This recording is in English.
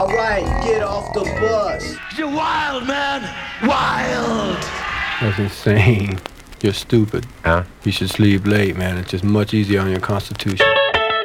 Alright, get off the bus. You're wild, man! Wild! That's insane. You're stupid. Ja. You should sleep late, man. It's just much easier on your constitution.